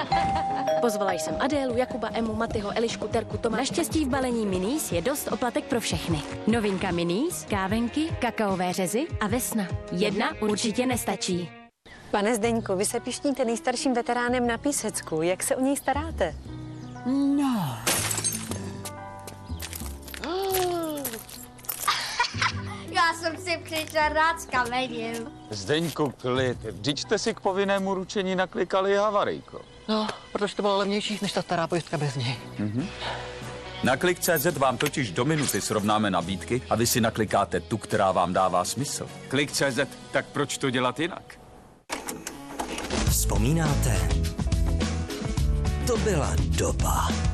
Pozvala jsem Adélu, Jakuba, Emu, Matyho, Elišku, Terku, Toma. Naštěstí v balení Minis je dost oplatek pro všechny. Novinka Minis, kávenky, kakaové řezy a vesna. Jedna určitě nestačí. Pane Zdeňku, vy se pišníte nejstarším veteránem na Písecku. Jak se o něj staráte? No. Já jsem si přišel rád s kamením. Zdeňku, klid. Vždyť jste si k povinnému ručení naklikali havarijko. No, protože to bylo levnější než ta stará pojistka bez něj. Na Klik.cz vám totiž do minuty srovnáme nabídky a vy si naklikáte tu, která vám dává smysl. Klik.cz, tak proč to dělat jinak? Vzpomínáte? To byla doba.